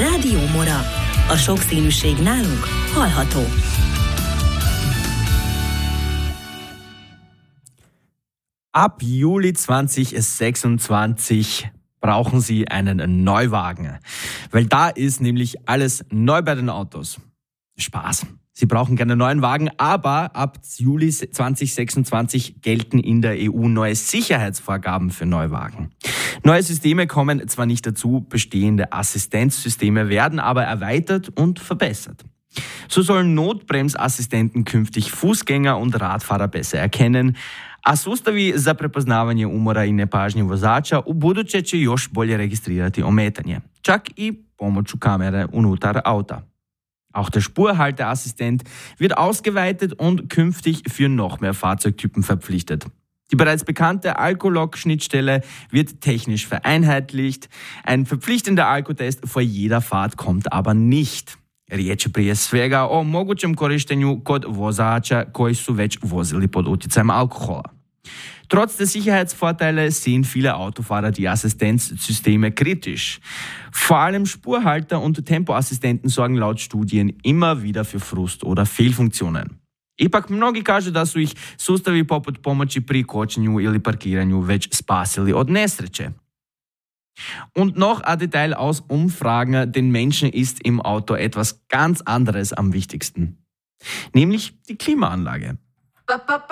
Rádió Mora. A sokszínűség nálunk hallható. Ab Juli 2026 brauchen Sie einen Neuwagen, weil da ist nämlich alles neu bei den Autos. Spaß. Sie brauchen keine neuen Wagen, aber ab Juli 2026 gelten in der EU neue Sicherheitsvorgaben für Neuwagen. Neue Systeme kommen zwar nicht dazu, bestehende Assistenzsysteme werden aber erweitert und verbessert. So sollen Notbremsassistenten künftig Fußgänger und Radfahrer besser erkennen, a sustavi za prepoznavanje umora i nepažnje vozača ubuduće će još bolje registrirati ometanje, čak i pomoću kamere unutar auta. Auch der Spurhalteassistent wird ausgeweitet und künftig für noch mehr Fahrzeugtypen verpflichtet. Die bereits bekannte Alkolog-Schnittstelle wird technisch vereinheitlicht. Ein verpflichtender Alkotest vor jeder Fahrt kommt aber nicht. Riječ je prije svega o mogućem korištenju kod vozača koji su već vozili pod utjecajem alkohola. Trotz der Sicherheitsvorteile sehen viele Autofahrer die Assistenzsysteme kritisch. Vor allem Spurhalter und Tempoassistenten sorgen laut Studien immer wieder für Frust oder Fehlfunktionen. Ipak mnogi kažu da su ih sustavi poput pomoći pri kočenju ili parkiranju već spasili od nesreće. Und noch ein Detail aus Umfragen, den Menschen ist im Auto etwas ganz anderes am wichtigsten. Nämlich die Klimaanlage.